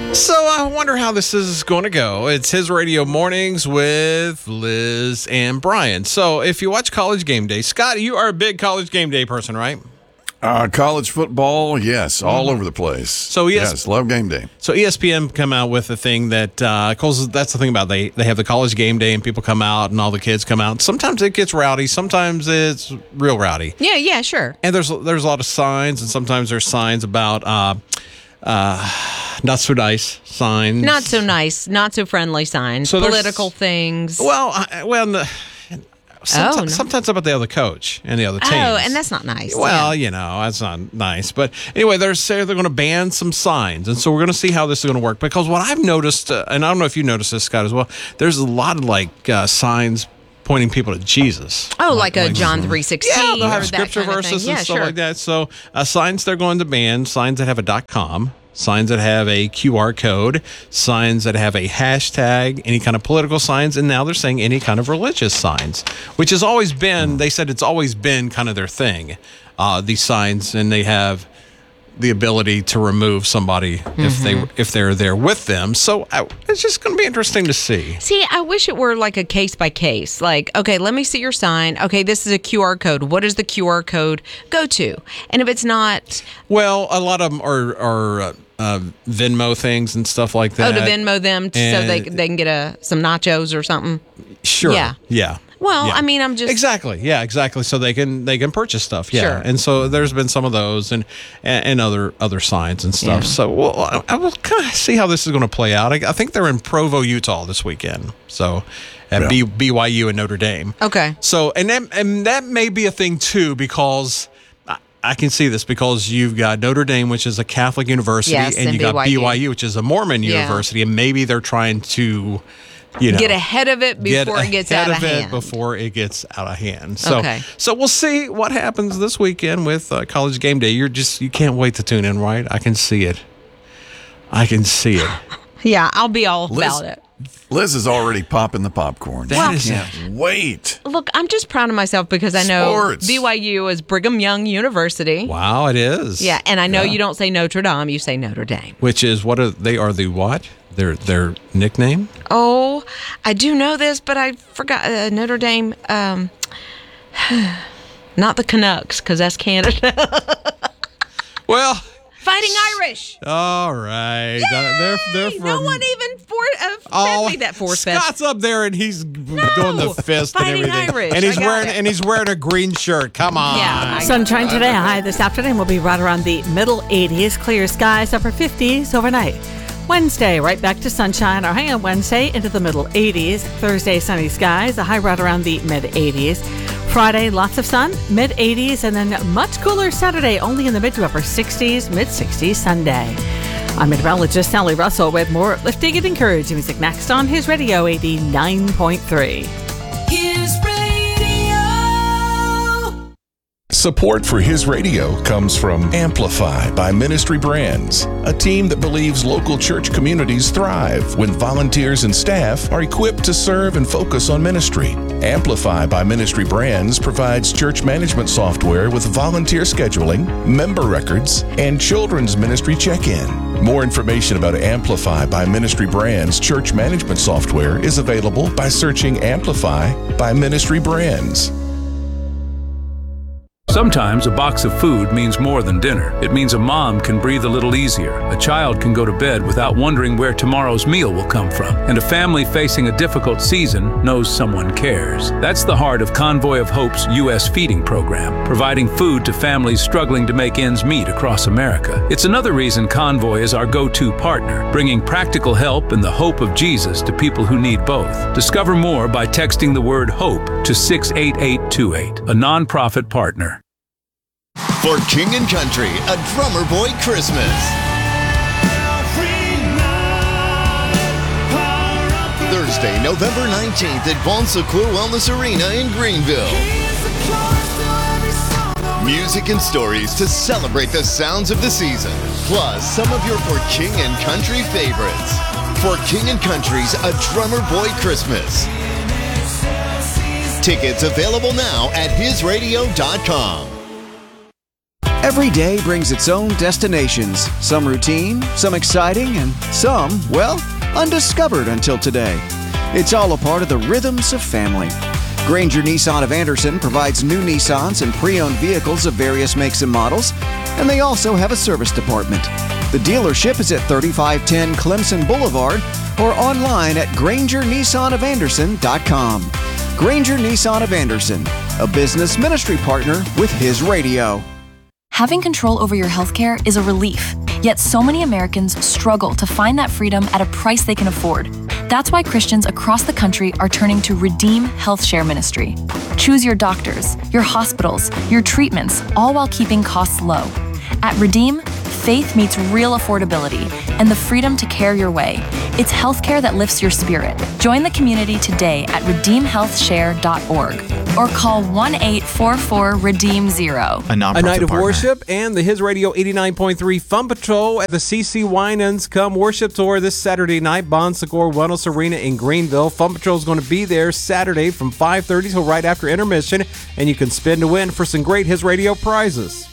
So I wonder how this is going to go. It's His Radio Mornings with Liz and Brian. So if you watch College Game Day, Scott, you are a big College Game Day person, right? College football, yes, all over the place. So yes, love game day. So ESPN come out with a thing that, cause that's the thing about they have the College Game Day and people come out and all the kids come out. Sometimes it gets rowdy, sometimes it's real rowdy. Yeah, sure. And there's a lot of signs, and sometimes there's signs about not so nice signs, Not so nice, not so friendly signs, So political things. Sometimes about the other coach and the other teams. Oh, and that's not nice. Well, yeah. that's not nice. But anyway, they're going to ban some signs. And so we're going to see how this is going to work. Because what I've noticed, and I don't know if you noticed this, Scott, as well, there's a lot of signs pointing people to Jesus. Oh, like a John 3:16. Yeah, they'll have or scripture that kind verses of thing. and stuff like that. So signs they're going to ban, signs that have a .com, signs that have a QR code, signs that have a hashtag, any kind of political signs, and now they're saying any kind of religious signs, which has always been, they said it's always been kind of their thing, these signs, and they have the ability to remove somebody if they're there with them. So it's just going to be interesting to see. See, I wish it were like a case by case. Like, okay, let me see your sign. Okay, this is a QR code. What does the QR code go to? And if it's not... Well, a lot of them are Venmo things and stuff like that. Oh, to Venmo them so they can get some nachos or something? Sure. Yeah. Well, Yeah. I mean, I'm just... Exactly. So they can purchase stuff. Yeah. Sure. And so there's been some of those and other signs and stuff. Yeah. So I will kind of see how this is going to play out. I think they're in Provo, Utah this weekend. So at BYU and Notre Dame. Okay. So and that may be a thing too, because I can see this because you've got Notre Dame, which is a Catholic university, Yes, and you got BYU, which is a Mormon university, and maybe they're trying to get ahead of it before it gets out of hand. Before it gets out of hand. So we'll see what happens this weekend with College Game Day. You can't wait to tune in, right? I can see it. Yeah, I'll be all about it. Liz is already popping the popcorn. Can't wait. Look, I'm just proud of myself because I know Sports. BYU is Brigham Young University. Wow, it is. Yeah, and I know you don't say Notre Dame, you say Notre Dame. Which is their nickname? Oh, I do know this, but I forgot Notre Dame. Not the Canucks, because that's Canada. Well, Fighting Irish. all right. They're from... No one even fed me that force fest. Scott's up there and he's doing the fist and Fighting everything. Irish. And he's wearing a green shirt. Come on. Yeah. Sunshine today. High this afternoon will be right around the middle 80s. Clear skies, upper 50s overnight. Wednesday, right back to sunshine. Our high on Wednesday into the middle 80s. Thursday, sunny skies. A high right around the mid 80s. Friday, lots of sun, mid 80s, and then much cooler Saturday, only in the mid to upper 60s, mid 60s Sunday. I'm meteorologist Sally Russell with more uplifting and encouraging music next on His Radio 89.3. His Radio. Support for His Radio comes from Amplify by Ministry Brands, a team that believes local church communities thrive when volunteers and staff are equipped to serve and focus on ministry. Amplify by Ministry Brands provides church management software with volunteer scheduling, member records, and children's ministry check-in. More information about Amplify by Ministry Brands church management software is available by searching Amplify by Ministry Brands. Sometimes a box of food means more than dinner. It means a mom can breathe a little easier. A child can go to bed without wondering where tomorrow's meal will come from. And a family facing a difficult season knows someone cares. That's the heart of Convoy of Hope's U.S. feeding program, providing food to families struggling to make ends meet across America. It's another reason Convoy is our go-to partner, bringing practical help and the hope of Jesus to people who need both. Discover more by texting the word HOPE to 68828, a nonprofit partner. For King and Country, a Drummer Boy Christmas. Thursday, November 19th at Bon Secours Wellness Arena in Greenville. Music and stories to celebrate the sounds of the season, plus some of your For King and Country favorites. For King and Country's A Drummer Boy Christmas. Tickets available now at hisradio.com. Every day brings its own destinations, some routine, some exciting, and some, well, undiscovered until today. It's all a part of the rhythms of family. Granger Nissan of Anderson provides new Nissans and pre-owned vehicles of various makes and models, and they also have a service department. The dealership is at 3510 Clemson Boulevard or online at GrangerNissanOfAnderson.com. Granger Nissan of Anderson, a business ministry partner with His Radio. Having control over your healthcare is a relief, yet so many Americans struggle to find that freedom at a price they can afford. That's why Christians across the country are turning to Redeem Health Share Ministry. Choose your doctors, your hospitals, your treatments, all while keeping costs low. At Redeem, faith meets real affordability and the freedom to care your way. It's healthcare that lifts your spirit. Join the community today at redeemhealthshare.org or call 1-844-REDEEM-0. A night of worship and the His Radio 89.3 Fun Patrol at the CC Winans Come Worship Tour this Saturday night, Bon Secours Wellness Arena in Greenville. Fun Patrol is going to be there Saturday from 5:30 till right after intermission, and you can spin to win for some great His Radio prizes.